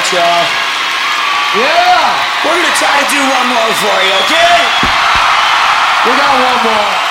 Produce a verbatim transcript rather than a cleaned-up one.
much, y'all. Yeah! We're gonna try to do one more for you, okay? We got one more.